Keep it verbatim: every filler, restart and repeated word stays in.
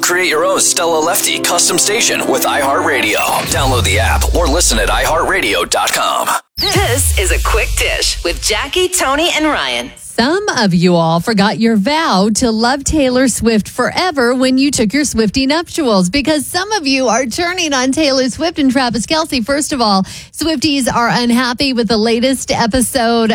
Create your own Stella Lefty custom station with iHeartRadio. Download the app or listen at i heart radio dot com. This is a Quick Dish with Jackie, Tony, and Ryan. Some of you all forgot your vow to love Taylor Swift forever when you took your Swiftie nuptials, because some of you are turning on Taylor Swift and Travis Kelce. First of all, Swifties are unhappy with the latest episode